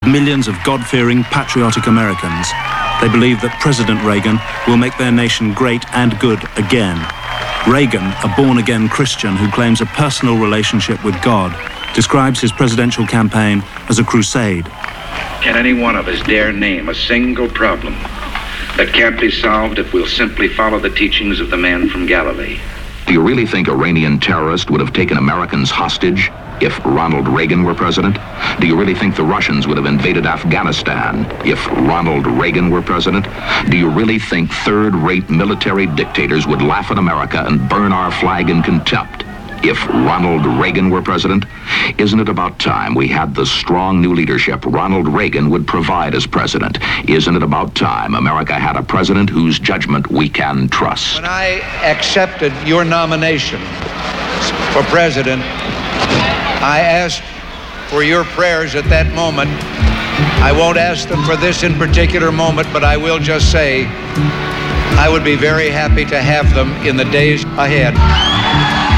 millions of God-fearing, patriotic Americans. They believe that President Reagan will make their nation great and good again. Reagan, a born-again Christian who claims a personal relationship with God, describes his presidential campaign as a crusade. Can any one of us dare name a single problem that can't be solved if we'll simply follow the teachings of the man from Galilee? Do you really think Iranian terrorists would have taken Americans hostage if Ronald Reagan were president? Do you really think the Russians would have invaded Afghanistan if Ronald Reagan were president? Do you really think third-rate military dictators would laugh at America and burn our flag in contempt if Ronald Reagan were president? Isn't it about time we had the strong new leadership Ronald Reagan would provide as president? Isn't it about time America had a president whose judgment we can trust? When I accepted your nomination for president, I asked for your prayers at that moment. I won't ask them for this in particular moment, but I will just say I would be very happy to have them in the days ahead.